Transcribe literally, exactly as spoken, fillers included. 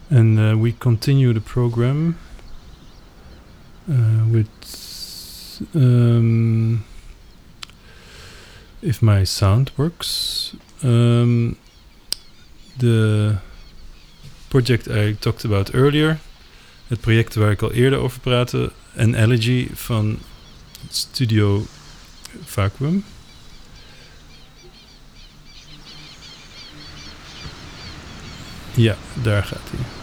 And uh, we continue the program uh, with, um, if my sound works, um, the project I talked about earlier, het project waar ik al eerder over praatte, An Elegy van Studio Vacuum. Ja, daar gaat hij.